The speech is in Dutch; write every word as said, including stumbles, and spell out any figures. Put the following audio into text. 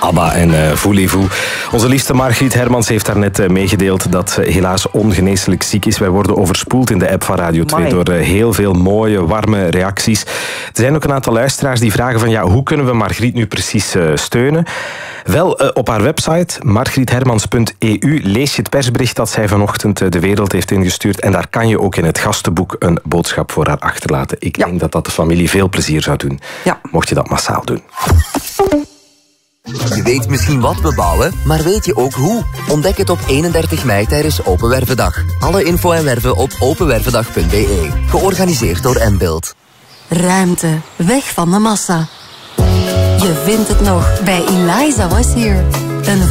ABBA en uh, Voulez-vous. Onze liefste Margriet Hermans heeft daarnet uh, meegedeeld dat ze helaas ongeneeslijk ziek is. Wij worden overspoeld in de app van Radio twee Amai. door uh, heel veel mooie, warme reacties. Er zijn ook een aantal luisteraars die vragen van ja, hoe kunnen we Margriet nu precies uh, steunen? Wel, uh, op haar website margriet hermans punt e u lees je het persbericht dat zij vanochtend uh, de wereld heeft ingestuurd en daar kan je ook in het gastenboek een boodschap voor haar achterlaten. Ik ja. denk dat dat de familie veel plezier zou doen, ja. mocht je dat massaal doen. Je weet misschien wat we bouwen, maar weet je ook hoe? Ontdek het op eenendertig mei tijdens Open Wervendag. Alle info en werven op openwervendag punt b e. Georganiseerd door N-Build. Ruimte, weg van de massa. Je vindt het nog bij Eliza Was Here. Een